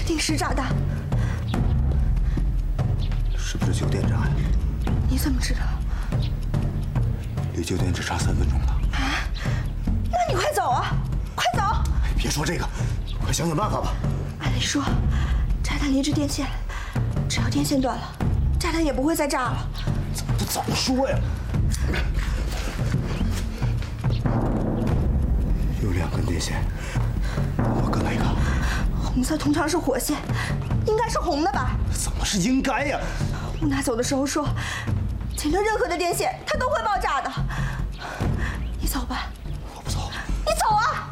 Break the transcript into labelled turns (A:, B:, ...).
A: 定是炸弹。
B: 是不是酒店炸呀？
A: 你怎么知道？
B: 离酒店只差3分钟了。
A: 啊？那你快走啊！快走！
B: 别说这个，快想想办法吧。
A: 按理说，炸弹连着电线，只要电线断了，炸弹也不会再炸了。
B: 怎么说呀？有2根电线，我搁哪个？
A: 红色通常是火线，应该是红的吧？
B: 怎么是应该呀？
A: 吴娜走的时候说，剪断任何的电线，它都会爆炸的。你走吧。
B: 我不走。
A: 你走啊！